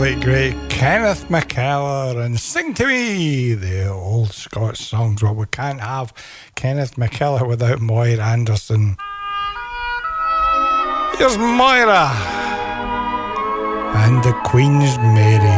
great Kenneth McKellar and Sing to Me, the old Scots songs. Well, we can't have Kenneth McKellar without Moira Anderson. Here's Moira and the Queen's Mary.